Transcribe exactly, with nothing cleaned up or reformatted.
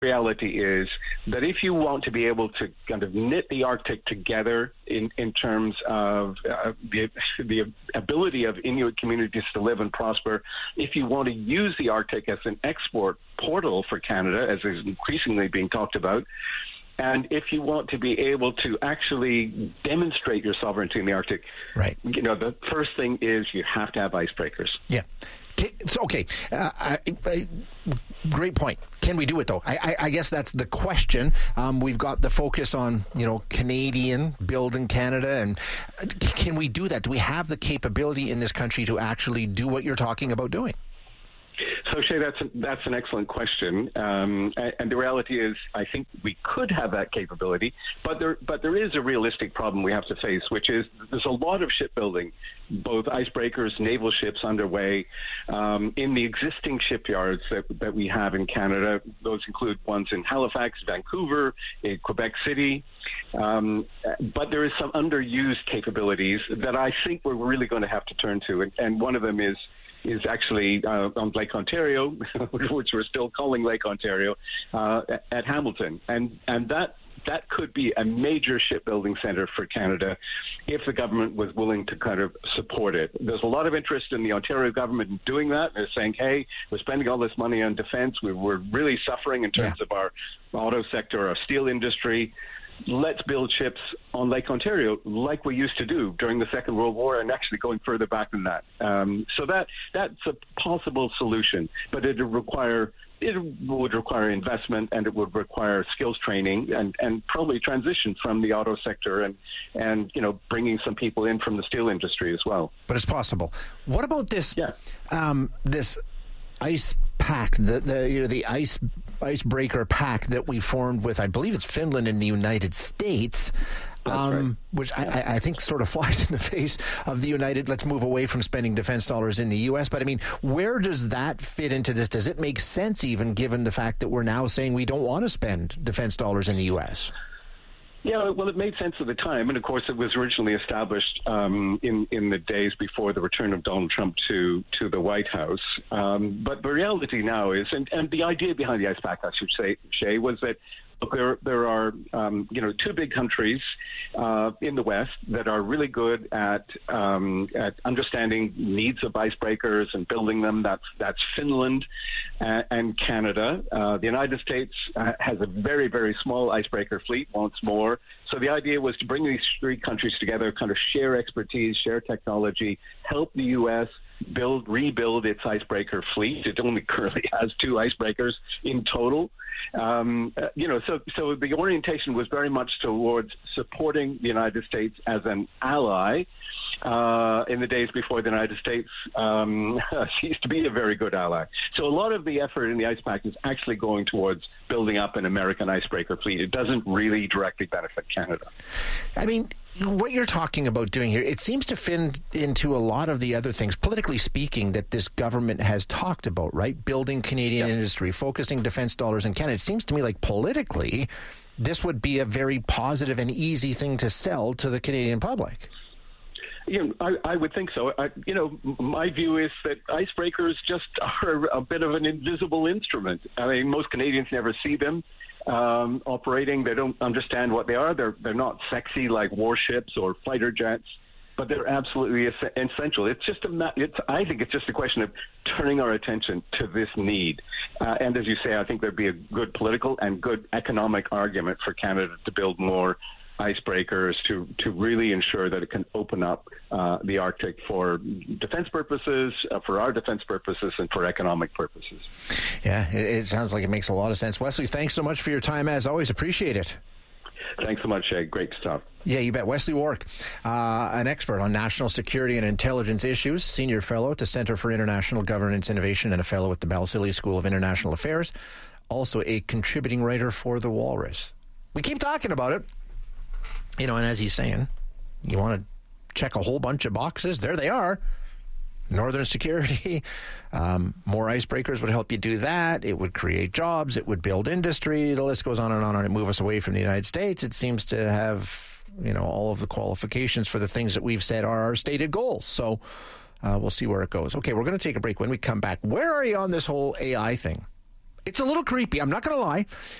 reality is that if you want to be able to kind of knit the Arctic together in, in terms of uh, the, the ability of Inuit communities to live and prosper, if you want to use the Arctic as an export portal for Canada, as is increasingly being talked about, and if you want to be able to actually demonstrate your sovereignty in the Arctic, right, you know, the first thing is you have to have icebreakers. Yeah. So, okay, uh, I, I, great point. Can we do it, though? I, I, I guess that's the question. Um, we've got the focus on, you know, Canadian, build in Canada, and can we do that? Do we have the capability in this country to actually do what you're talking about doing? So, Shay, that's, a, that's an excellent question. Um, and, and the reality is, I think we could have that capability, but there, but there is a realistic problem we have to face, which is there's a lot of shipbuilding, both icebreakers, naval ships underway um, in the existing shipyards that, that we have in Canada. Those include ones in Halifax, Vancouver, in Quebec City. Um, but there is some underused capabilities that I think we're really going to have to turn to. And, and one of them is is actually uh, on Lake Ontario, which we're still calling Lake Ontario, uh, at Hamilton. And and that that could be a major shipbuilding center for Canada if the government was willing to kind of support it. There's a lot of interest in the Ontario government in doing that. They're saying, hey, we're spending all this money on defense. We, we're really suffering in terms yeah. of our auto sector, our steel industry. Let's build ships on Lake Ontario like we used to do during the Second World War, and actually going further back than that. Um, so that that's a possible solution, but it would require it would require investment, and it would require skills training, and, and probably transition from the auto sector, and and you know bringing some people in from the steel industry as well. But it's possible. What about this? Yeah. Um, this ice pact, the the you know, the ice icebreaker pact that we formed with, I believe it's Finland and the United States, um, right. which I, I think sort of flies in the face of the United. Let's move away from spending defense dollars in the U S. But I mean, where does that fit into this? Does it make sense, even given the fact that we're now saying we don't want to spend defense dollars in the U S? Yeah, well, it made sense at the time, and of course, it was originally established um, in in the days before the return of Donald Trump to to the White House. Um, but the reality now is, and, and the idea behind the ICE Pact, I should say, Shay, was that look, there there are um, you know two big countries uh, in the West that are really good at um, at understanding needs of icebreakers and building them. That's that's Finland and, and Canada. Uh, the United States uh, has a very very small icebreaker fleet. Once more, so the idea was to bring these three countries together, kind of share expertise, share technology, help the U S build, rebuild its icebreaker fleet. It only currently has two icebreakers in total. Um, uh, you know, so so the orientation was very much towards supporting the United States as an ally uh, in the days before the United States um, ceased to be a very good ally. So a lot of the effort in the ICE Pact is actually going towards building up an American icebreaker fleet. It doesn't really directly benefit Canada. I mean, what you're talking about doing here, it seems to fit into a lot of the other things, politically speaking, that this government has talked about, right? Building Canadian yep. industry, focusing defense dollars in Canada. It seems to me like politically, this would be a very positive and easy thing to sell to the Canadian public. You know, I, I would think so. I, you know, my view is that icebreakers just are a bit of an invisible instrument. I mean, most Canadians never see them um, operating. They don't understand what they are. They're they're not sexy like warships or fighter jets, but they're absolutely es- essential. It's just a. It's I think it's just a question of turning our attention to this need. Uh, and as you say, I think there'd be a good political and good economic argument for Canada to build more icebreakers to to really ensure that it can open up uh, the Arctic for defense purposes, uh, for our defense purposes, and for economic purposes. Yeah, it, it sounds like it makes a lot of sense. Wesley, thanks so much for your time. As always, appreciate it. Thanks so much, Shay. Great to talk. Yeah, you bet. Wesley Warwick, uh, an expert on national security and intelligence issues, senior fellow at the Center for International Governance Innovation and a fellow at the Balsillie School of International Affairs, also a contributing writer for The Walrus. We keep talking about it. You know, and as he's saying, you want to check a whole bunch of boxes. There they are. Northern security, um, more icebreakers would help you do that. It would create jobs. It would build industry. The list goes on and on, and move us away from the United States. It seems to have, you know, all of the qualifications for the things that we've said are our stated goals. So uh, we'll see where it goes. Okay, we're going to take a break. When we come back, where are you on this whole A I thing? It's a little creepy, I'm not going to lie,